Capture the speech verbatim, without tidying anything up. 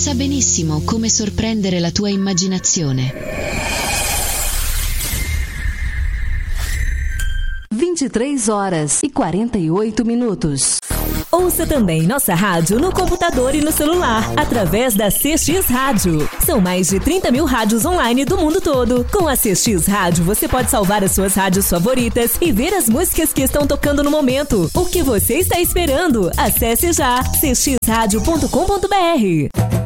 sa benissimo come sorprendere la tua immaginazione. vinte e três horas e quarenta e oito minutos. Ouça também nossa rádio no computador e no celular, através da C X Rádio. São mais de trinta mil rádios online do mundo todo. Com a C X Rádio, você pode salvar as suas rádios favoritas e ver as músicas que estão tocando no momento. O que você está esperando? Acesse já c x rádio ponto com ponto b r.